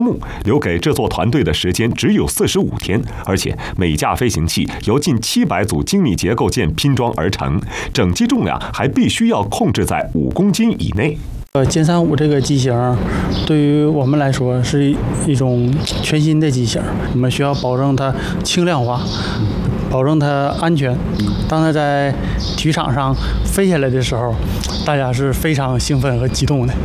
留给制作团队的时间只有45天，而且每架飞行器由近700组精密结构件拼装而成，整机重量还必须要控制在5公斤以内。 歼35这个机型对于我们来说是一种全新的机型，我们需要保证它轻量化，保证它安全。当它在体育场上飞下来的时候，大家是非常兴奋和激动的。